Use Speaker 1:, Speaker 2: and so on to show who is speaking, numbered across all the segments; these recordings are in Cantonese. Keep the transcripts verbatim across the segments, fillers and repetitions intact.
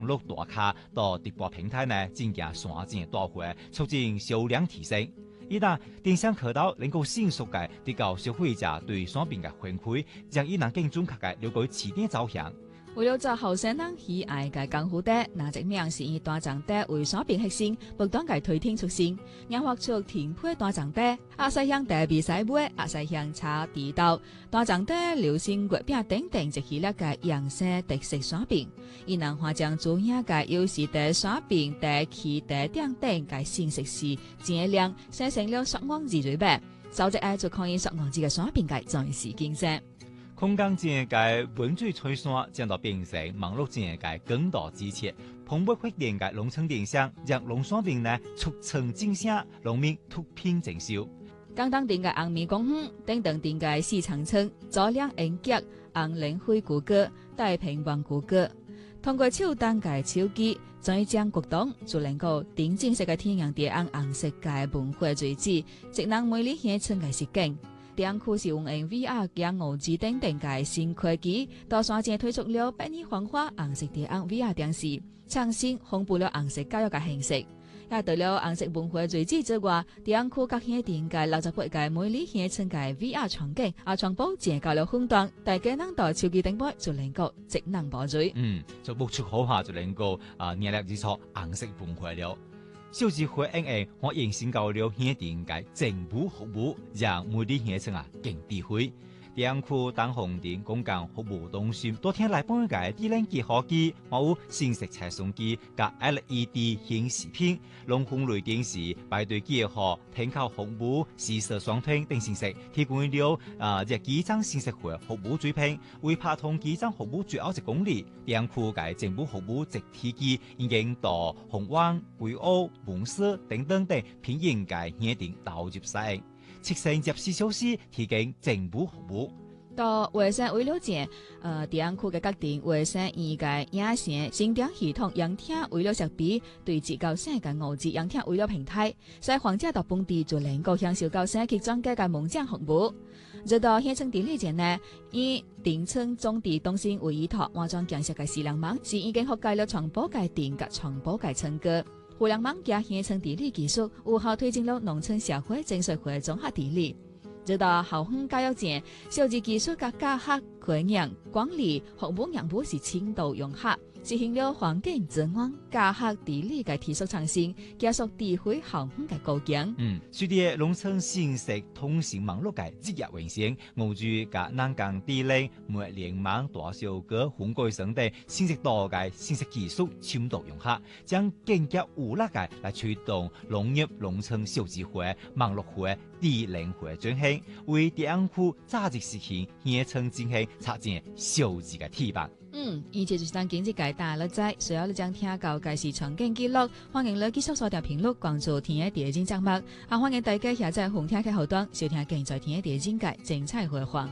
Speaker 1: 络大咖到直播平台呢，进行线上大会，促进销量提升。一旦电商渠道能够迅速地提高消费者对产品的反馈，将以能更准确地了解市场走向。
Speaker 2: 为了做后生人喜爱嘅功夫袋，那一名是以大张袋为产品核心，不断嘅推天出新，研发出甜配大张袋，也使向台比赛买，也使向茶地道。大张袋、流心月饼等等一系列嘅养生特色产品，伊能化将主要嘅优势的产品、的气的等等嘅新食事尽量生成了双网字嘴版，收只爱就可以双网字嘅产品嘅暂时竞争。
Speaker 1: 空间间嘅温水吹山将到变成网络间嘅更大支持，蓬勃发展嘅农村电商，让农产品呢促成竞争，农民突品增销。
Speaker 2: 广东店嘅红米公园，等等店嘅市场村，佐两银桔、红莲灰谷歌、太平黄谷歌，通过手动嘅手机，再将国东就能够定正式嘅天然地红红色嘅文化遗址，职能每里乡村嘅实景。店区是用 V R 加五 G 等等嘅新科技，到山前推出了百年黄花红色地红 V R 电视，创新丰富了红色教育嘅形式。也除了红色文化遗址之外，店区各乡店嘅六十八嘅每里乡村嘅 V R 场景，也全部建构了混动，大家能到手机顶部就能够职能保水。
Speaker 1: 嗯，就目出好下就能够啊，捏力之错红色文化了。小智慧 N A 我延伸到了乡店嘅政府服务，让每里乡村啊更智慧。店区当红店公共服务中心多天来帮嘅智能结合机，还有新式测算机加 L E D 显示屏、龙凤雷电视、排队结合、停靠服务、时色双通等形式，提供了啊这机长信息化服务水平。为拍通机长服务最后一公里，店区嘅政府服务直体机已经到红湾、贵澳、文思等等等偏远嘅乡店投入使用。七成十四小时提供政府服务。
Speaker 2: 到卫生为了解，呃，店区嘅各店卫生院嘅野线新店系统阳听为了设备对接到省嘅五 G 阳听为了平台，使患者到本地就能够享受到省级专家嘅门诊服务。直到县城地里前呢，以定村种地中心为依托，换装建设嘅四两网是已经覆盖了传播嘅店及传播嘅村哥。互联网加乡村地理技术，有效推进了农村社会正式化综合地理。直到校园教育前，数字技术甲教学、培养、管理、服务业务是深度融合，实现了环境、治安、教学、地理嘅技术创新，加速智慧校园嘅构建。
Speaker 1: 嗯，随着农村信息通信网络嘅日益完善，五 G 甲南港地理、物联网、大数据、混轨等等信息多嘅信息技术深度融合，将更加有力嘅来推动农业农村数字化、网络化、智能化转型，为店区早日实现乡村振兴插进数字嘅翅膀。
Speaker 2: 嗯，以前就是当经济界大了在，随后你将听到嘅是场景记录，欢迎你继续锁定频率关注天一地嘅节目，啊欢迎大家下载红听嘅后端收听更在天一地嘅界精彩回放。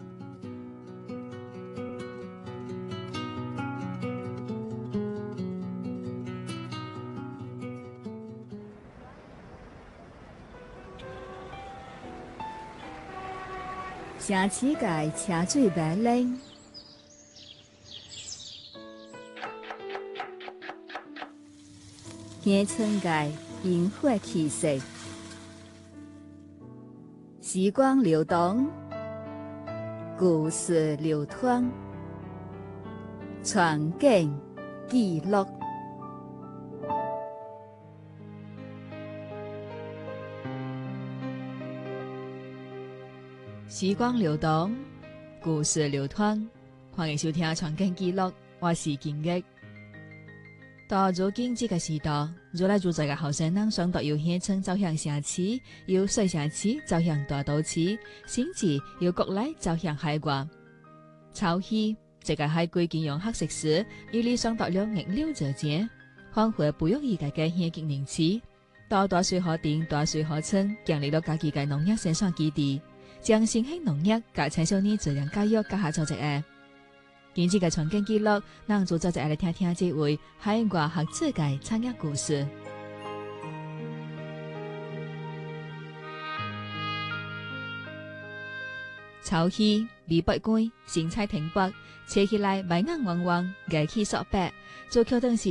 Speaker 2: 城市界车水马龙。乡村界烟火气息，时光流动，故事流淌，传景记录。时光流动，故事流淌，欢迎收听《传景记录》，我是金玉。到如今这个时代，越来越多嘅后生人选择由乡村走向城市，由小城市走向大都市，甚至由国内走向海外。潮汐，这个海归金融黑食时，伊理想到了逆流者间，返回不容易嘅嘅乡境名词。到大水河店、大水河村，建立了家己嘅农业生产基地，将新兴农业甲青少年质量教育结合做一个。今次嘅传景记录，咱就做一来听听这位海外学者嘅产业故事。 潮氣味不甘，身材挺拔，切起來賣硬旺旺，外氣索白，做口當時